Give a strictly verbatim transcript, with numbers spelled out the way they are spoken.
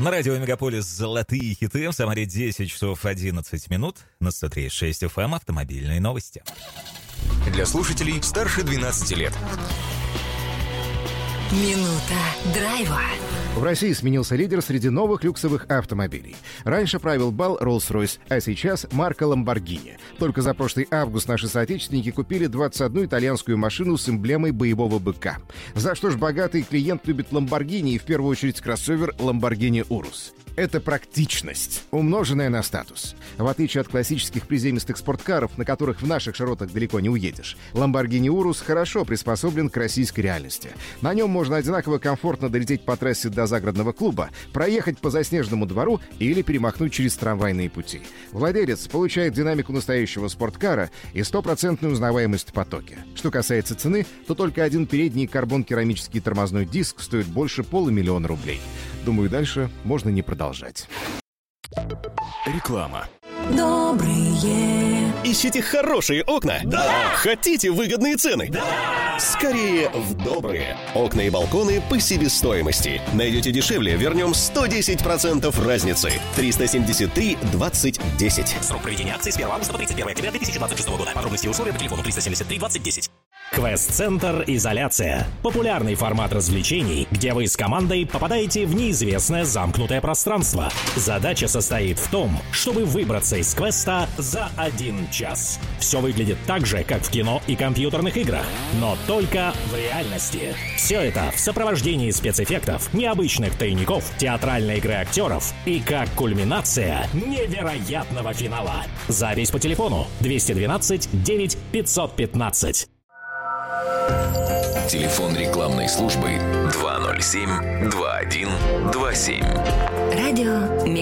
На радио Мегаполис «Золотые хиты». В Самаре десять часов одиннадцать минут. На сто три и шесть эф эм автомобильные новости. Для слушателей старше двенадцати лет. Минута драйва. В России сменился лидер среди новых люксовых автомобилей. Раньше правил бал Rolls-Royce, а сейчас марка Lamborghini. Только за прошлый август наши соотечественники купили двадцать одну итальянскую машину с эмблемой боевого быка. За что ж богатый клиент любит Lamborghini и в первую очередь кроссовер Lamborghini Urus. Это практичность, умноженная на статус. В отличие от классических приземистых спорткаров, на которых в наших широтах далеко не уедешь, Lamborghini Urus хорошо приспособлен к российской реальности. На нем можно одинаково комфортно долететь по трассе до загородного клуба, проехать по заснеженному двору или перемахнуть через трамвайные пути. Владелец получает динамику настоящего спорткара и стопроцентную узнаваемость в потоке. Что касается цены, то только один передний карбон-керамический тормозной диск стоит больше полумиллиона рублей. Думаю, дальше можно не продолжать. Реклама. Добрые. Ищите хорошие окна? Да! Хотите выгодные цены? Да! Скорее в Добрые. Окна и балконы по себестоимости. Найдете дешевле, вернем сто десять процентов разницы. триста семьдесят три двадцать десять. Срок проведения акции с первого августа по тридцать первое октября две тысячи двадцать шестого года. Подробности и условия по телефону триста семьдесят три двадцать десять. Квест-центр «Изоляция». Популярный формат развлечений, где вы с командой попадаете в неизвестное замкнутое пространство. Задача состоит в том, чтобы выбраться из квеста за один час. Все выглядит так же, как в кино и компьютерных играх, но только в реальности. Все это в сопровождении спецэффектов, необычных тайников, театральной игры актеров и как кульминация невероятного финала. Запись по телефону двести двенадцать девять пятьсот пятнадцать. Телефон рекламной службы два ноль семь два один два семь. Радио